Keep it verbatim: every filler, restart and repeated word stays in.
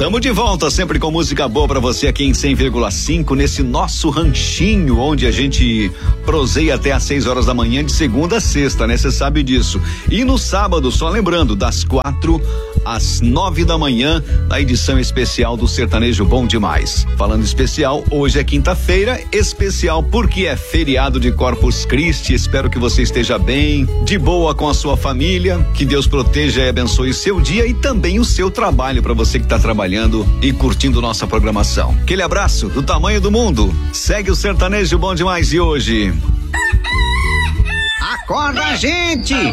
Tamo de volta, sempre com música boa pra você aqui em cem vírgula cinco, nesse nosso ranchinho, onde a gente proseia até às seis horas da manhã, de segunda a sexta, né? Você sabe disso. E no sábado, só lembrando, das quatro às nove da manhã, na edição especial do Sertanejo Bom Demais. Falando especial, hoje é quinta-feira, especial porque é feriado de Corpus Christi. Espero que você esteja bem, de boa com a sua família, que Deus proteja e abençoe o seu dia e também o seu trabalho, para você que está trabalhando e curtindo nossa programação. Aquele abraço do tamanho do mundo. Segue o Sertanejo Bom Demais de hoje. Acorda, gente!